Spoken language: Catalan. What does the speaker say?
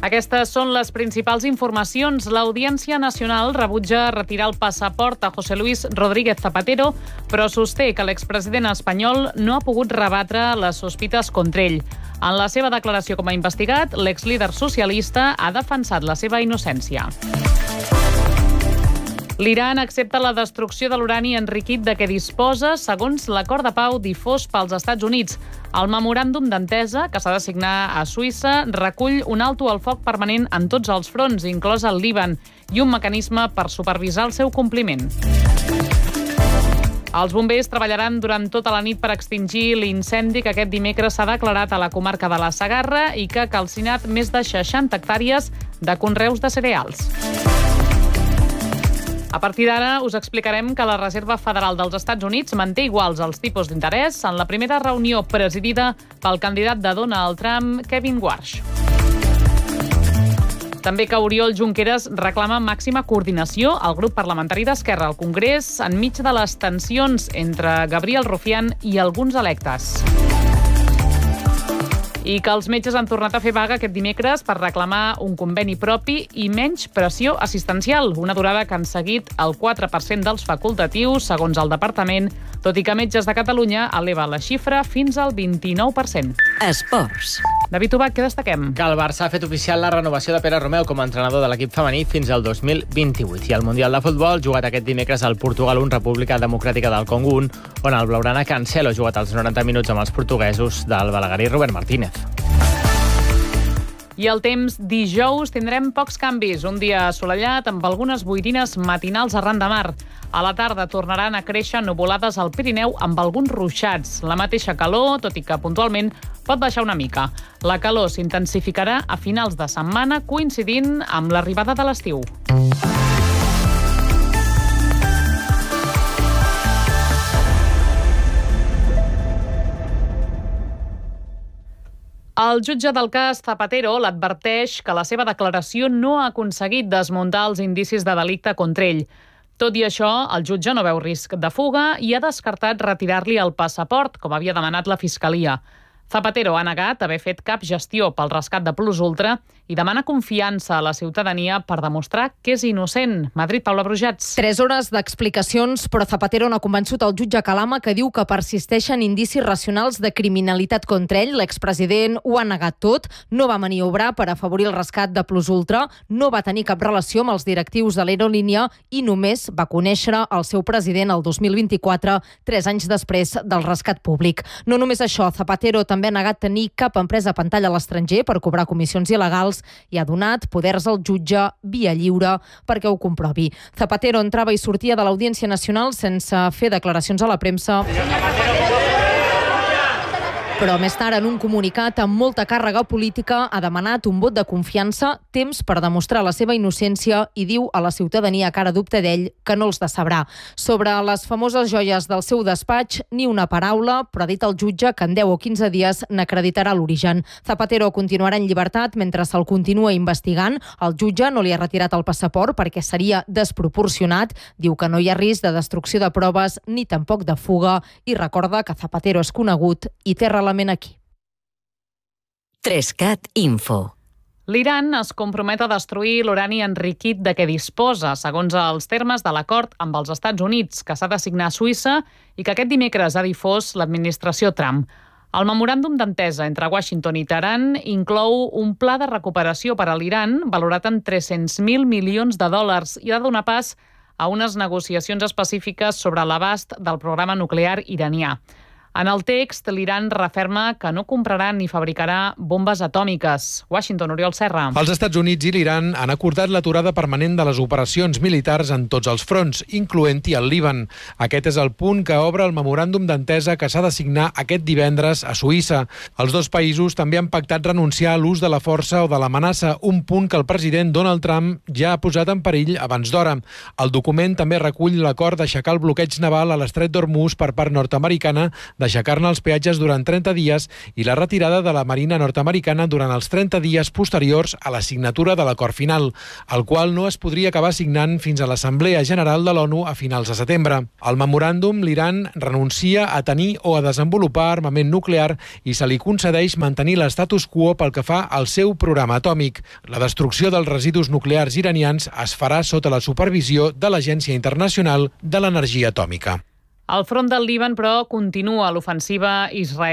Aquestes són les principals informacions. L'Audiència Nacional rebutja retirar el passaport a José Luis Rodríguez Zapatero, però sosté que l'expresident espanyol no ha pogut rebatre les sospites contra ell. En la seva declaració com a investigat, l'exlíder socialista ha defensat la seva innocència. L'Iran accepta la destrucció de l'urani enriquit de què disposa segons l'acord de pau difós pels Estats Units. El memoràndum d'entesa, que s'ha de signar a Suïssa, recull un alto al foc permanent en tots els fronts, inclòs el Líban, i un mecanisme per supervisar el seu compliment. Els bombers treballaran durant tota la nit per extingir l'incendi que aquest dimecres s'ha declarat a la comarca de la Segarra i que ha calcinat més de 60 hectàrees de conreus de cereals. A partir d'ara us explicarem que la Reserva Federal dels Estats Units manté iguals els tipus d'interès en la primera reunió presidida pel candidat de Donald Trump, Kevin Warsh. També que Oriol Junqueras reclama màxima coordinació al grup parlamentari d'Esquerra al Congrés enmig de les tensions entre Gabriel Rufián i alguns electes. I que els metges han tornat a fer vaga aquest dimecres per reclamar un conveni propi i menys pressió assistencial, una durada que han seguit el 4% dels facultatius, segons el departament, tot i que Metges de Catalunya eleva la xifra fins al 29%. Esports. David Ubach, què destaquem? Que el Barça ha fet oficial la renovació de Pere Romeu com a entrenador de l'equip femení fins al 2028. I el Mundial de Futbol, jugat aquest dimecres al Portugal 1, República Democràtica del Congo 1, on el blaugrana Cancelo ha jugat els 90 minuts amb els portuguesos del Balaguer i Robert Martínez. I el temps, dijous tindrem pocs canvis. Un dia assolellat amb algunes boirines matinals arran de mar. A la tarda tornaran a créixer nuvolades al Pirineu amb alguns ruixats. La mateixa calor, tot i que puntualment pot baixar una mica. La calor s'intensificarà a finals de setmana, coincidint amb l'arribada de l'estiu. El jutge del cas Zapatero l'adverteix que la seva declaració no ha aconseguit desmuntar els indicis de delicte contra ell. Tot i això, el jutge no veu risc de fuga i ha descartat retirar-li el passaport, com havia demanat la Fiscalia. Zapatero ha negat haver fet cap gestió pel rescat de Plus Ultra i demana confiança a la ciutadania per demostrar que és innocent. Madrid, Paula Brujats. 3 hores d'explicacions, però Zapatero no ha convençut el jutge Calama, que diu que persisteixen indicis racionals de criminalitat contra ell. L'expresident ho ha negat tot, no va maniobrar per afavorir el rescat de Plus Ultra, no va tenir cap relació amb els directius de l'aerolínia i només va conèixer el seu president el 2024, 3 anys després del rescat públic. No només això, Zapatero també ha negat tenir cap empresa a pantalla a l'estranger per cobrar comissions il·legals i ha donat poders al jutge via lliure perquè ho comprovi. Zapatero entrava i sortia de l'Audiència Nacional sense fer declaracions a la premsa. Però més tard, en un comunicat amb molta càrrega política, ha demanat un vot de confiança, temps per demostrar la seva innocència i diu a la ciutadania que ara dubta d'ell que no els decebrà. Sobre les famoses joies del seu despatx, ni una paraula, però ha dit el jutge que en 10 o 15 dies n'acreditarà l'origen. Zapatero continuarà en llibertat mentre se'l continua investigant. El jutge no li ha retirat el passaport perquè seria desproporcionat. Diu que no hi ha risc de destrucció de proves ni tampoc de fuga i recorda que Zapatero és conegut i té relació aquí. 3CAT Info. L'Iran es compromet a destruir l'urani enriquit de què disposa, segons els termes de l'acord amb els Estats Units, que s'ha de signar a Suïssa i que aquest dimecres ha difós l'administració Trump. El memoràndum d'entesa entre Washington i Teheran inclou un pla de recuperació per a l'Iran valorat en 300.000 milions de dòlars i ha de donar pas a unes negociacions específiques sobre l'abast del programa nuclear iranià. En el text, l'Iran referma que no comprarà ni fabricarà bombes atòmiques. Washington, Oriol Serra. Els Estats Units i l'Iran han acordat l'aturada permanent de les operacions militars en tots els fronts, incloent-hi el Líban. Aquest és el punt que obre el memoràndum d'entesa que s'ha de signar aquest divendres a Suïssa. Els dos països també han pactat renunciar a l'ús de la força o de l'amenaça, un punt que el president Donald Trump ja ha posat en perill abans d'hora. El document també recull l'acord d'aixecar el bloqueig naval a l'estret d'Hormuz per part nord-americana d'aixecar-ne els peatges durant 30 dies i la retirada de la Marina nord-americana durant els 30 dies posteriors a la signatura de l'acord final, el qual no es podria acabar signant fins a l'Assemblea General de l'ONU a finals de setembre. Al memoràndum, l'Iran renuncia a tenir o a desenvolupar armament nuclear i se li concedeix mantenir l'estatus quo pel que fa al seu programa atòmic. La destrucció dels residus nuclears iranians es farà sota la supervisió de l'Agència Internacional de l'Energia Atòmica. Al front del Líban, però, continua l'ofensiva israeliana